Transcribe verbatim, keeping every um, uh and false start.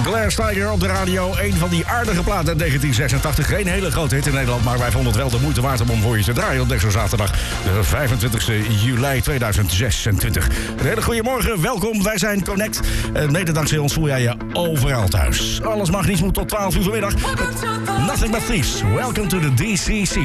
Glass Tiger op de radio. Een van die aardige platen uit negentien zesentachtig. Geen hele grote hit in Nederland, maar wij vonden het wel de moeite waard om voor je te draaien op deze zaterdag, de vijfentwintigste juli tweeduizend zesentwintig. Een hele goede morgen, welkom. Wij zijn Connect. Uh, mede dankzij ons voel jij je overal thuis. Alles mag niet, moet tot twaalf uur vanmiddag. Nothing but thieves. Welcome to the D C C.